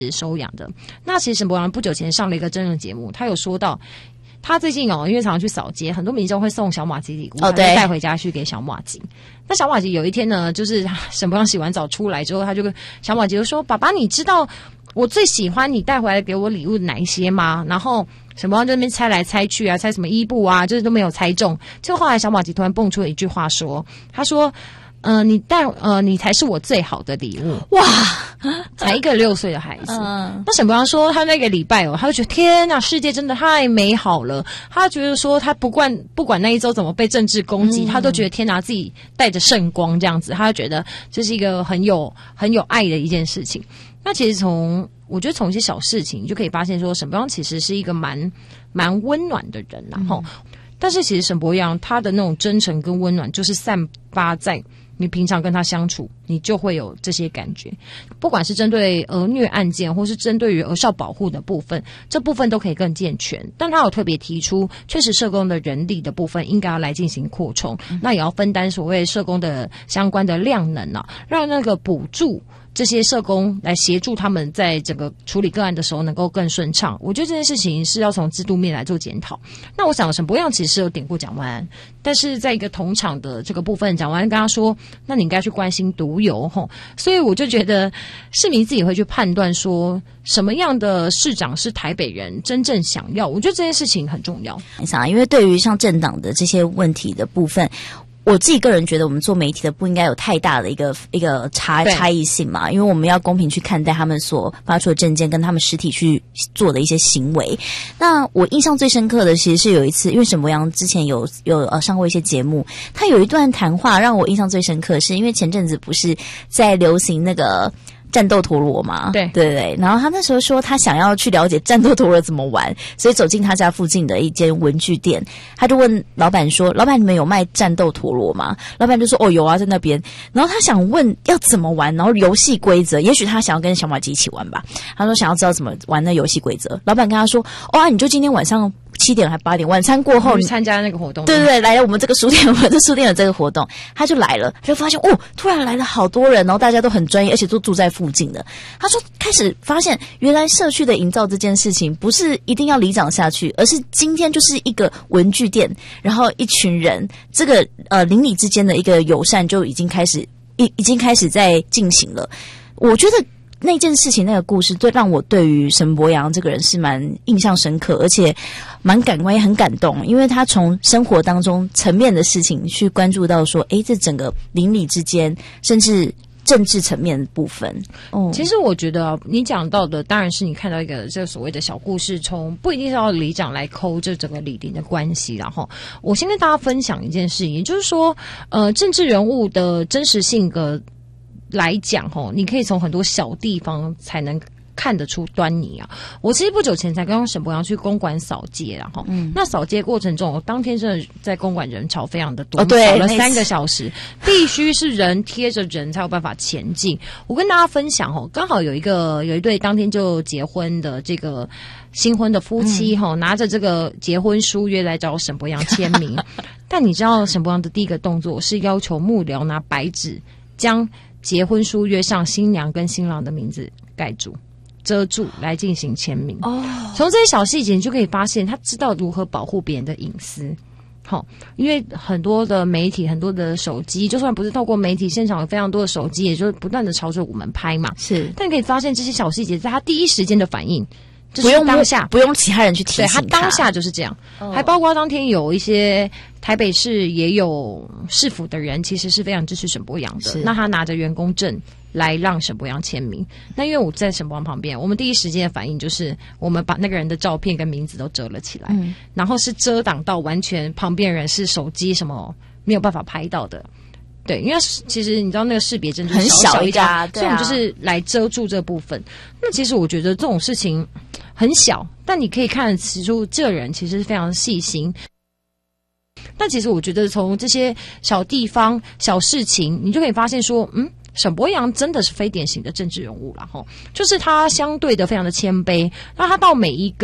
收养的。那其实沈伯洋不久前上了一个真人节目，他有说到他最近因为常常去扫街，很多民众会送小马吉礼物，他就带回家去给小马吉。那小马吉有一天呢，就是沈伯洋洗完澡出来之后，他就跟小马吉就说：“爸爸，你知道我最喜欢你带回来给我礼物的哪一些吗？”然后沈伯洋就在那边猜来猜去啊，猜什么伊布啊，就是都没有猜中。就后来小马吉突然蹦出了一句话说：“他说。”你才是我最好的礼物。哇，才一个6岁的孩子。那沈伯洋说他那个礼拜他就觉得天哪，世界真的太美好了。他觉得说他不管那一周怎么被政治攻击，他都觉得天哪，自己带着圣光这样子，他就觉得这是一个很有爱的一件事情。那其实我觉得从一些小事情，你就可以发现说沈伯洋其实是一个蛮温暖的人啦。但是其实沈伯洋他的那种真诚跟温暖，就是散发在你平常跟他相处，你就会有这些感觉。不管是针对儿虐案件，或是针对于儿少保护的部分，这部分都可以更健全。但他有特别提出，确实社工的人力的部分应该要来进行扩充，那也要分担所谓社工的相关的量能啊，让那个补助这些社工来协助他们在整个处理个案的时候能够更顺畅。我觉得这件事情是要从制度面来做检讨。那我想沈伯洋其实有点过蒋万安，但是在一个同场的这个部分，蒋万安跟他说，那你应该去关心毒瘤齁。所以我就觉得市民自己会去判断说什么样的市长是台北人真正想要，我觉得这件事情很重要。 因为对于像政党的这些问题的部分，我自己个人觉得我们做媒体的不应该有太大的一个差异性嘛，因为我们要公平去看待他们所发出的政见跟他们实体去做的一些行为。那我印象最深刻的其实是有一次，因为沈伯洋之前有上过一些节目，他有一段谈话让我印象最深刻，是因为前阵子不是在流行那个战斗陀螺嘛，对，然后他那时候说他想要去了解战斗陀螺怎么玩，所以走进他家附近的一间文具店，他就问老板说：“老板，你们有卖战斗陀螺吗？”老板就说：“哦，有啊，在那边。”然后他想问要怎么玩，然后游戏规则，也许他想要跟小马吉一起玩吧。他说想要知道怎么玩那游戏规则。老板跟他说：“哦你就今天晚上7点还8点，晚餐过后去参加那个活动。” 对，来了我们这个书店，我们这书店有这个活动，他就来了，他就发现突然来了好多人，然后大家都很专业，而且都住在附近的。他说开始发现原来社区的营造这件事情不是一定要里长下去，而是今天就是一个文具店，然后一群人，这个邻里之间的一个友善就已经开始在进行了。我觉得那件事情那个故事最让我对于沈伯洋这个人是蛮印象深刻，而且蛮感官也很感动，因为他从生活当中层面的事情去关注到说这整个邻里之间甚至政治层面的部分。 其实我觉得你讲到的当然是你看到一个这所谓的小故事，从不一定是要里长来抠这整个里邻的关系。然后我先跟大家分享一件事情，也就是说政治人物的真实性格来讲你可以从很多小地方才能看得出端倪啊！我其实不久前才跟沈伯洋去公馆扫街，然后那扫街过程中，当天真的在公馆人潮非常的多， 对， 扫了3个小时，必须是人贴着人才有办法前进。我跟大家分享刚好有一对当天就结婚的这个新婚的夫妻拿着这个结婚书约来找沈伯洋签名，但你知道沈伯洋的第一个动作是要求幕僚拿白纸将结婚书约上新娘跟新郎的名字盖住遮住来进行签名。从这些小细节你就可以发现他知道如何保护别人的隐私。因为很多的媒体很多的手机，就算不是透过媒体，现场有非常多的手机也就不断的朝着我们拍嘛， 是， 但你可以发现这些小细节在他第一时间的反应，就是当下不用其他人去提醒他当下就是这样。还包括当天有一些台北市也有市府的人其实是非常支持沈伯洋的，那他拿着员工证来让沈伯洋签名。那因为我在沈伯洋旁边，我们第一时间的反应就是我们把那个人的照片跟名字都遮了起来，然后是遮挡到完全旁边人是手机什么没有办法拍到的。对，因为其实你知道那个识别针就是小小一家，所以我们就是来遮住这部分。那其实我觉得这种事情很小，但你可以看得出这个人其实是非常细心。但其实我觉得从这些小地方小事情你就可以发现说沈伯洋真的是非典型的政治人物啦，就是他相对的非常的谦卑，那他到每一个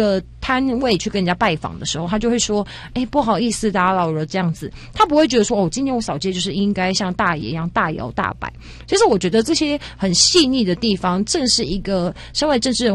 摊位去跟人家拜访的时候，他就会说不好意思打扰了这样子，他不会觉得说今天我扫街就是应该像大爷一样大摇大摆。其实我觉得这些很细腻的地方，正是一个身为政治人物